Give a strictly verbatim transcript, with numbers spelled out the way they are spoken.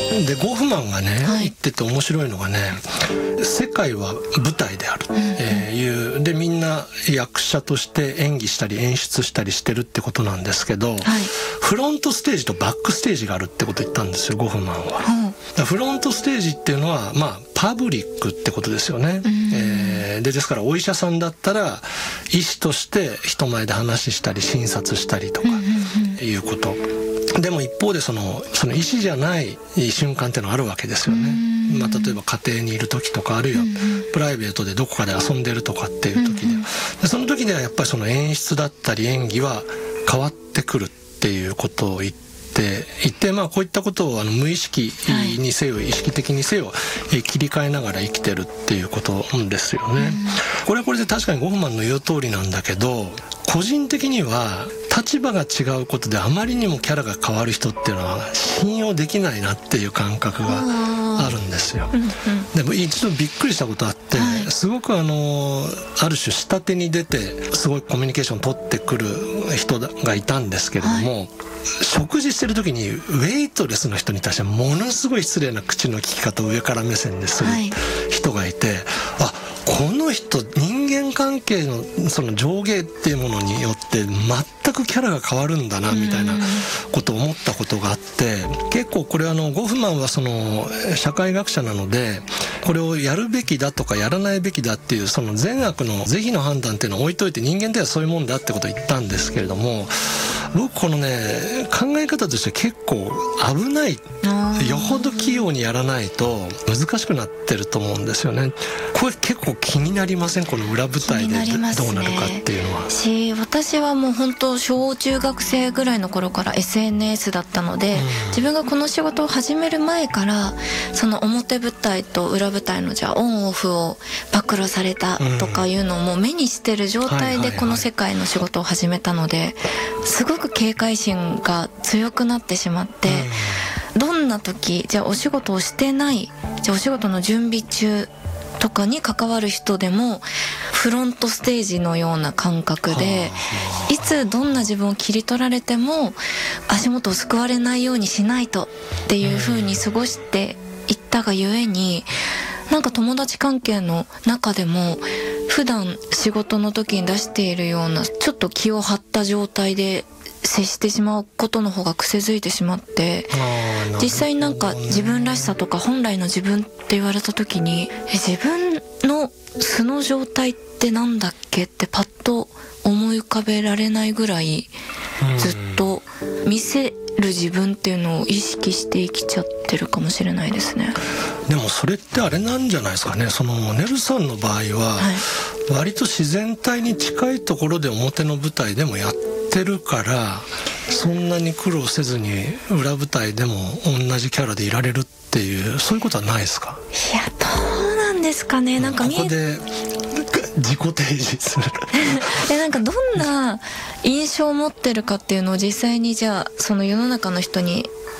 でゴフマンがね、 はい、 言ってて面白いのがね、世界は舞台である、うんえー、いうでみんな役者として演技したり演出したりしてるってことなんですけど、はい、フロントステージとバックステージがあるってことを言ったんですよ、ゴフマンは、うん、フロントステージっていうのはまあパブリックってことですよね、うんえー、でですからお医者さんだったら医師として人前で話したり診察したりとかいうこと、でも一方でその、その医師じゃない瞬間っていうのがあるわけですよね、まあ、例えば家庭にいる時とかあるいはプライベートでどこかで遊んでるとかっていう時で、でその時ではやっぱりその演出だったり演技は変わってくるっていうことを言っていて、まあ、こういったことをあの無意識にせよ、はい、意識的にせよ切り替えながら生きてるっていうことですよね。これはこれで確かにゴフマンの言う通りなんだけど、個人的には立場が違うことであまりにもキャラが変わる人っていうのは信用できないなっていう感覚があるんですよ、うんうん、でも一度びっくりしたことあって、はい、すごくあのある種下手に出てすごいコミュニケーション取ってくる人がいたんですけれども、はい、食事してる時にウェイトレスの人に対してものすごい失礼な口の利き方を上から目線でする人がいて、はい、あこの人人間関係のその上下っていうものによって全くキャラが変わるんだなみたいなことを思ったことがあって、結構これあのゴフマンはその社会学者なのでこれをやるべきだとかやらないべきだっていうその善悪の是非の判断っていうのを置いといて、人間ではそういうもんだってことを言ったんですけれども、僕このね考え方として結構危ない、よほど器用にやらないと難しくなってると思うんですよね。これ結構気になりません？この裏舞台でどうなるかっていうのは。 し私はもう本当小中学生ぐらいの頃から エスエヌエス だったので、うん、自分がこの仕事を始める前からその表舞台と裏舞台のじゃあオンオフを暴露されたとかいうのをもう目にしてる状態でこの世界の仕事を始めたので、すごく警戒心が強くなってしまって、うん、どんな時じゃあお仕事をしてないじゃあお仕事の準備中とかに関わる人でもフロントステージのような感覚で、いつどんな自分を切り取られても足元をすくわれないようにしないとっていう風に過ごしていったがゆえに、なんか友達関係の中でも普段仕事の時に出しているようなちょっと気を張った状態で接してしまうことの方が癖づいてしまって、実際なんか自分らしさとか本来の自分って言われた時にえ自分の素の状態ってなんだっけってパッと思い浮かべられないぐらいずっと見せる自分っていうのを意識して生きちゃってるかもしれないですね。 でもそれってあれなんじゃないですかね。そのネルさんの場合は割と自然体に近いところで表の舞台でもやってるから、そんなに苦労せずに裏舞台でも同じキャラでいられるっていう、そういうことはないですか？ いやどうなんですかね。なんか見えここで自己提示するでなんかどんな印象を持ってるかっていうのを実際にじゃあその世の中の人に